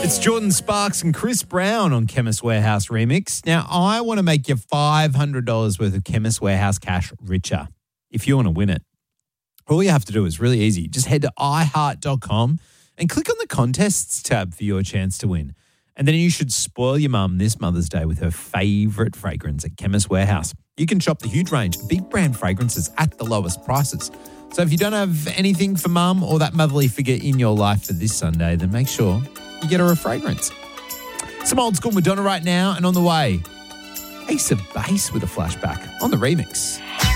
It's Jordan Sparks and Chris Brown on Chemist Warehouse Remix. Now, I want to make you $500 worth of Chemist Warehouse cash richer if you want to win it. All you have to do is really easy. Just head to iHeart.com and click on the contests tab for your chance to win. And then you should spoil your mum this Mother's Day with her favourite fragrance at Chemist Warehouse. You can shop the huge range of big brand fragrances at the lowest prices. So if you don't have anything for mum or that motherly figure in your life for this Sunday, then make sure you get her a fragrance. Some old school Madonna right now, and on the way, Ace of Base with a flashback on the remix.